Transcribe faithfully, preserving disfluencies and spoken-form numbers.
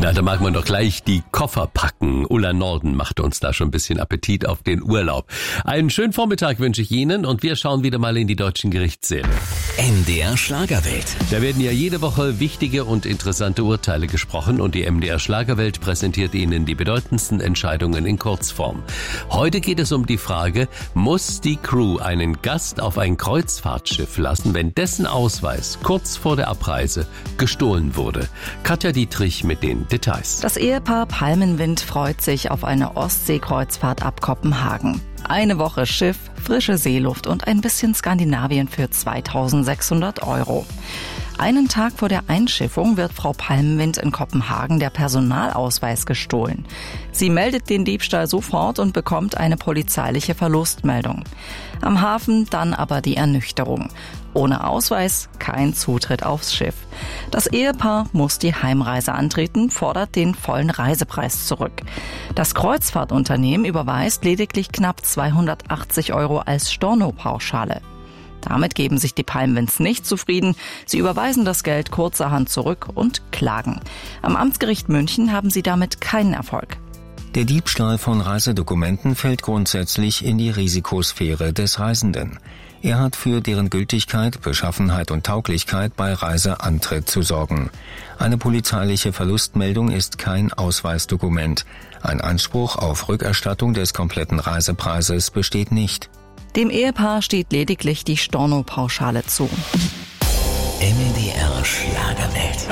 Na, da mag man doch gleich die Koffer packen. Ulla Norden macht uns da schon ein bisschen Appetit auf den Urlaub. Einen schönen Vormittag wünsche ich Ihnen und wir schauen wieder mal in die deutschen Gerichtssäle. M D R Schlagerwelt. Da werden ja jede Woche wichtige und interessante Urteile gesprochen und die M D R Schlagerwelt präsentiert Ihnen die bedeutendsten Entscheidungen in Kurzform. Heute geht es um die Frage, muss die Crew einen Gast auf ein Kreuzfahrtschiff lassen, wenn dessen Ausweis kurz vor der Abreise gestohlen wurde? Katja Dietrich mit den Details. Das Ehepaar Palmenwind freut sich auf eine Ostseekreuzfahrt ab Kopenhagen. Eine Woche Schiff, frische Seeluft und ein bisschen Skandinavien für zweitausendsechshundert Euro. Einen Tag vor der Einschiffung wird Frau Palmenwind in Kopenhagen der Personalausweis gestohlen. Sie meldet den Diebstahl sofort und bekommt eine polizeiliche Verlustmeldung. Am Hafen dann aber die Ernüchterung. Ohne Ausweis kein Zutritt aufs Schiff. Das Ehepaar muss die Heimreise antreten, fordert den vollen Reisepreis zurück. Das Kreuzfahrtunternehmen überweist lediglich knapp zweihundertachtzig Euro als Stornopauschale. Damit geben sich die Palmenwinds nicht zufrieden. Sie überweisen das Geld kurzerhand zurück und klagen. Am Amtsgericht München haben sie damit keinen Erfolg. Der Diebstahl von Reisedokumenten fällt grundsätzlich in die Risikosphäre des Reisenden. Er hat für deren Gültigkeit, Beschaffenheit und Tauglichkeit bei Reiseantritt zu sorgen. Eine polizeiliche Verlustmeldung ist kein Ausweisdokument. Ein Anspruch auf Rückerstattung des kompletten Reisepreises besteht nicht. Dem Ehepaar steht lediglich die Stornopauschale zu. M D R Schlagerwelt.